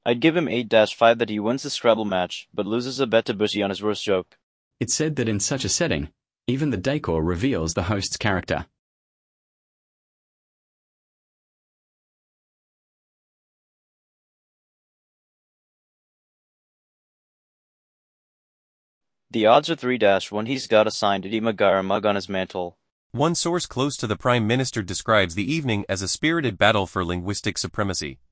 I'd give him 8-5 that he wins the Scrabble match, but loses a bet to Bushy on his worst joke. It's said that in such a setting, even the decor reveals the host's character. The odds are 3-1 he's got a signed Eddie McGuire mug on his mantle. One source close to the Prime Minister describes the evening as a spirited battle for linguistic supremacy.